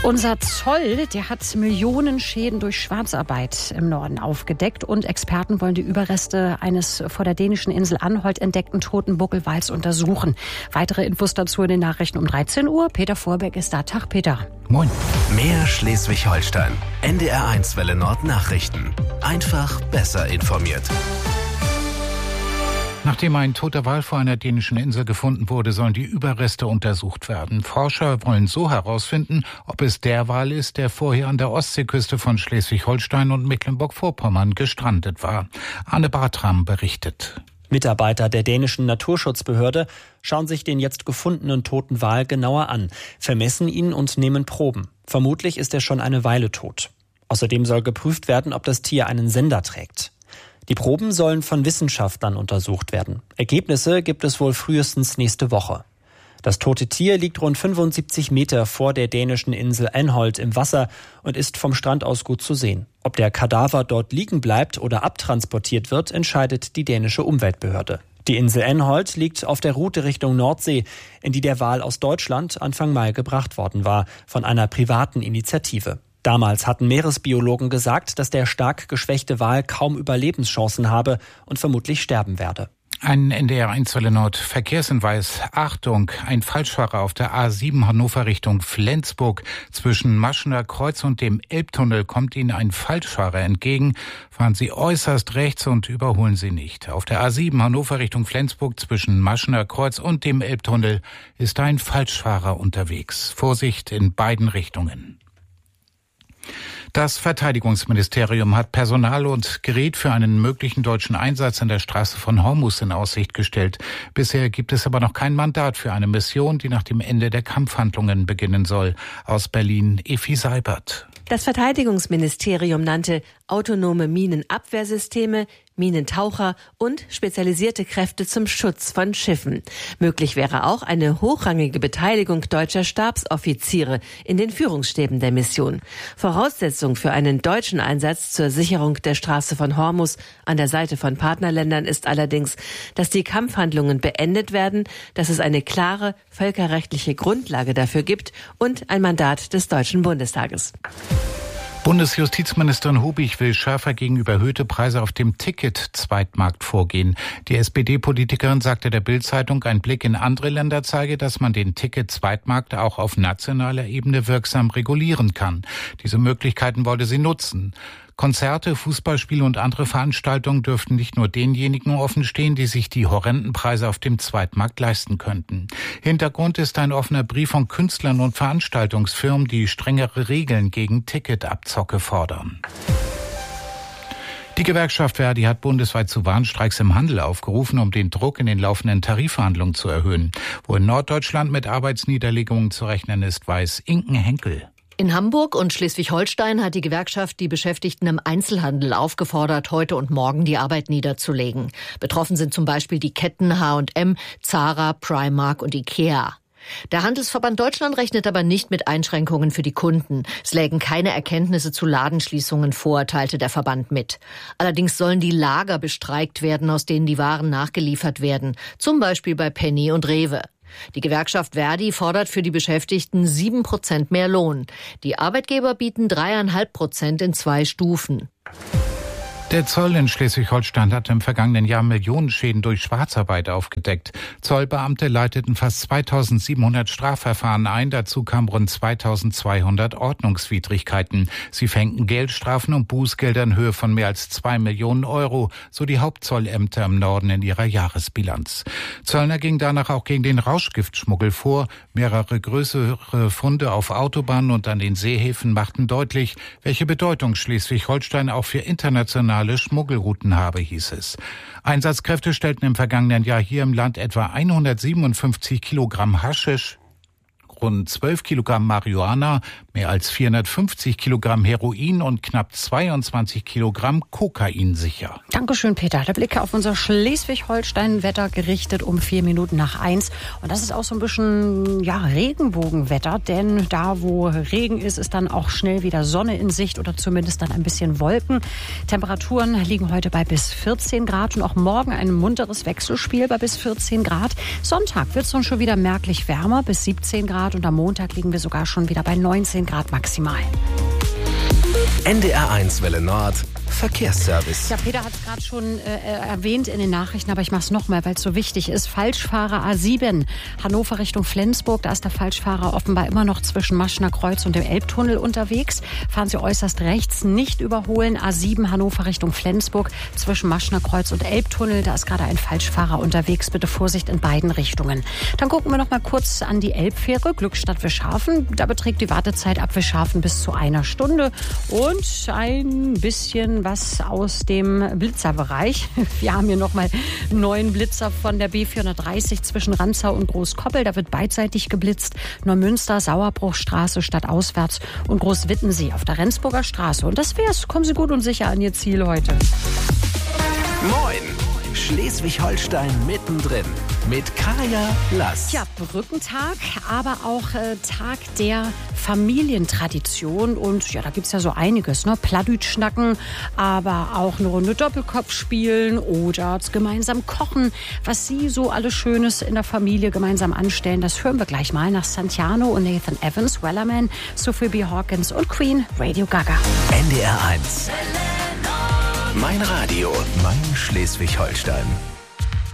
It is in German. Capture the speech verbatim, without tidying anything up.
Unser Zoll, der hat Millionen Schäden durch Schwarzarbeit im Norden aufgedeckt und Experten wollen die Überreste eines vor der dänischen Insel Anholt entdeckten toten Buckelwals untersuchen. Weitere Infos dazu in den Nachrichten um dreizehn Uhr. Peter Vorbeck ist da. Tag, Peter. Moin. Mehr Schleswig-Holstein. N D R eins Welle Nord Nachrichten. Einfach besser informiert. Nachdem ein toter Wal vor einer dänischen Insel gefunden wurde, sollen die Überreste untersucht werden. Forscher wollen so herausfinden, ob es der Wal ist, der vorher an der Ostseeküste von Schleswig-Holstein und Mecklenburg-Vorpommern gestrandet war. Arne Bartram berichtet. Mitarbeiter der dänischen Naturschutzbehörde schauen sich den jetzt gefundenen toten Wal genauer an, vermessen ihn und nehmen Proben. Vermutlich ist er schon eine Weile tot. Außerdem soll geprüft werden, ob das Tier einen Sender trägt. Die Proben sollen von Wissenschaftlern untersucht werden. Ergebnisse gibt es wohl frühestens nächste Woche. Das tote Tier liegt rund fünfundsiebzig Meter vor der dänischen Insel Anholt im Wasser und ist vom Strand aus gut zu sehen. Ob der Kadaver dort liegen bleibt oder abtransportiert wird, entscheidet die dänische Umweltbehörde. Die Insel Anholt liegt auf der Route Richtung Nordsee, in die der Wal aus Deutschland Anfang Mai gebracht worden war, von einer privaten Initiative. Damals hatten Meeresbiologen gesagt, dass der stark geschwächte Wal kaum Überlebenschancen habe und vermutlich sterben werde. Ein N D R eins Welle Nord Verkehrshinweis. Achtung, ein Falschfahrer auf der A sieben Hannover Richtung Flensburg. Zwischen Maschener Kreuz und dem Elbtunnel kommt Ihnen ein Falschfahrer entgegen. Fahren Sie äußerst rechts und überholen Sie nicht. Auf der A sieben Hannover Richtung Flensburg zwischen Maschener Kreuz und dem Elbtunnel ist ein Falschfahrer unterwegs. Vorsicht in beiden Richtungen. Das Verteidigungsministerium hat Personal und Gerät für einen möglichen deutschen Einsatz in der Straße von Hormuz in Aussicht gestellt. Bisher gibt es aber noch kein Mandat für eine Mission, die nach dem Ende der Kampfhandlungen beginnen soll. Aus Berlin, Effi Seibert. Das Verteidigungsministerium nannte autonome Minenabwehrsysteme, Minentaucher und spezialisierte Kräfte zum Schutz von Schiffen. Möglich wäre auch eine hochrangige Beteiligung deutscher Stabsoffiziere in den Führungsstäben der Mission. Voraussetzung für einen deutschen Einsatz zur Sicherung der Straße von Hormuz an der Seite von Partnerländern ist allerdings, dass die Kampfhandlungen beendet werden, dass es eine klare völkerrechtliche Grundlage dafür gibt und ein Mandat des Deutschen Bundestages. Bundesjustizministerin Hubig will schärfer gegen überhöhte Preise auf dem Ticket-Zweitmarkt vorgehen. Die S P D-Politikerin sagte der Bild-Zeitung, ein Blick in andere Länder zeige, dass man den Ticket-Zweitmarkt auch auf nationaler Ebene wirksam regulieren kann. Diese Möglichkeiten wollte sie nutzen. Konzerte, Fußballspiele und andere Veranstaltungen dürften nicht nur denjenigen offenstehen, die sich die horrenden Preise auf dem Zweitmarkt leisten könnten. Hintergrund ist ein offener Brief von Künstlern und Veranstaltungsfirmen, die strengere Regeln gegen Ticketabzocke fordern. Die Gewerkschaft Verdi hat bundesweit zu Warnstreiks im Handel aufgerufen, um den Druck in den laufenden Tarifverhandlungen zu erhöhen. Wo in Norddeutschland mit Arbeitsniederlegungen zu rechnen ist, weiß Inken Henkel. In Hamburg und Schleswig-Holstein hat die Gewerkschaft die Beschäftigten im Einzelhandel aufgefordert, heute und morgen die Arbeit niederzulegen. Betroffen sind zum Beispiel die Ketten H und M, Zara, Primark und Ikea. Der Handelsverband Deutschland rechnet aber nicht mit Einschränkungen für die Kunden. Es lägen keine Erkenntnisse zu Ladenschließungen vor, teilte der Verband mit. Allerdings sollen die Lager bestreikt werden, aus denen die Waren nachgeliefert werden, zum Beispiel bei Penny und Rewe. Die Gewerkschaft Verdi fordert für die Beschäftigten sieben Prozent mehr Lohn. Die Arbeitgeber bieten dreieinhalb Prozent in zwei Stufen. Der Zoll in Schleswig-Holstein hat im vergangenen Jahr Millionenschäden durch Schwarzarbeit aufgedeckt. Zollbeamte leiteten fast zweitausendsiebenhundert Strafverfahren ein. Dazu kamen rund zweitausendzweihundert Ordnungswidrigkeiten. Sie verhängten Geldstrafen und Bußgelder in Höhe von mehr als zwei Millionen Euro, so die Hauptzollämter im Norden in ihrer Jahresbilanz. Zöllner ging danach auch gegen den Rauschgiftschmuggel vor. Mehrere größere Funde auf Autobahnen und an den Seehäfen machten deutlich, welche Bedeutung Schleswig-Holstein auch für internationale Schmuggelrouten habe, hieß es. Einsatzkräfte stellten im vergangenen Jahr hier im Land etwa hundertsiebenundfünfzig Kilogramm Haschisch, rund zwölf Kilogramm Marihuana, mehr als vierhundertfünfzig Kilogramm Heroin und knapp zweiundzwanzig Kilogramm Kokain sicher. Dankeschön, Peter. Der Blick auf unser Schleswig-Holstein-Wetter gerichtet um vier Minuten nach eins. Und das ist auch so ein bisschen, ja, Regenbogenwetter. Denn da, wo Regen ist, ist dann auch schnell wieder Sonne in Sicht oder zumindest dann ein bisschen Wolken. Temperaturen liegen heute bei bis vierzehn Grad und auch morgen ein munteres Wechselspiel bei bis vierzehn Grad. Sonntag wird es dann schon wieder merklich wärmer, bis siebzehn Grad. Grad und am Montag liegen wir sogar schon wieder bei neunzehn Grad maximal. N D R eins Welle Nord Verkehrsservice. Ja, Peter hat es gerade schon äh, erwähnt in den Nachrichten, aber ich mache es nochmal, weil es so wichtig ist. Falschfahrer A sieben, Hannover Richtung Flensburg. Da ist der Falschfahrer offenbar immer noch zwischen Maschner Kreuz und dem Elbtunnel unterwegs. Fahren Sie äußerst rechts, nicht überholen. A sieben, Hannover Richtung Flensburg, zwischen Maschner Kreuz und Elbtunnel. Da ist gerade ein Falschfahrer unterwegs. Bitte Vorsicht in beiden Richtungen. Dann gucken wir noch mal kurz an die Elbfähre Glückstadt-Wischhafen. Da beträgt die Wartezeit ab Wischhafen bis zu einer Stunde. Und ein bisschen was aus dem Blitzerbereich. Wir haben hier nochmal einen neuen Blitzer von der B vierhundertdreißig zwischen Ranzau und Großkoppel. Da wird beidseitig geblitzt. Neumünster, Sauerbruchstraße stadtauswärts und Großwittensee auf der Rendsburger Straße. Und das wär's. Kommen Sie gut und sicher an Ihr Ziel heute. Moin! Schleswig-Holstein mittendrin mit Kaya Lass. Ja, Brückentag, aber auch äh, Tag der Familientradition. Und ja, da gibt's ja so einiges, ne? Plattdütsch schnacken, aber auch eine Runde Doppelkopf spielen oder gemeinsam kochen. Was Sie so alles Schönes in der Familie gemeinsam anstellen, das hören wir gleich mal nach Santiano und Nathan Evans, Wellerman, Sophie B. Hawkins und Queen, Radio Gaga. N D R eins. Mein Radio, mein Schleswig-Holstein.